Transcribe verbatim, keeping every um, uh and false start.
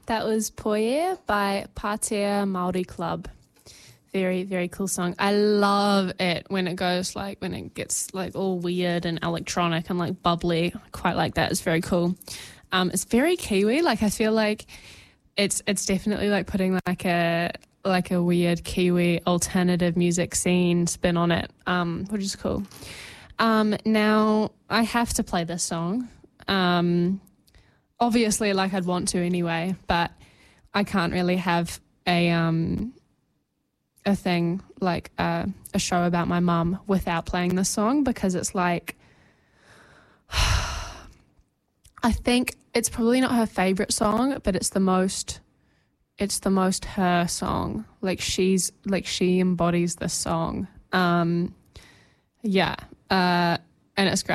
That was Poie by Patea Māori Club. Very, very cool song. I love it when it goes like, when it gets like all weird and electronic and like bubbly. I quite like that. It's very cool. Um, it's very Kiwi. Like I feel like it's it's definitely like putting like a like a weird Kiwi alternative music scene spin on it, um, which is cool. Um, now I have to play this song. Um, obviously, like I'd want to anyway, but I can't really have a um a thing like a, a show about my mum without playing this song, because it's like I think it's probably not her favorite song, but it's the most it's the most her song. Like she's like she embodies this song. Um, yeah, uh, and it's great.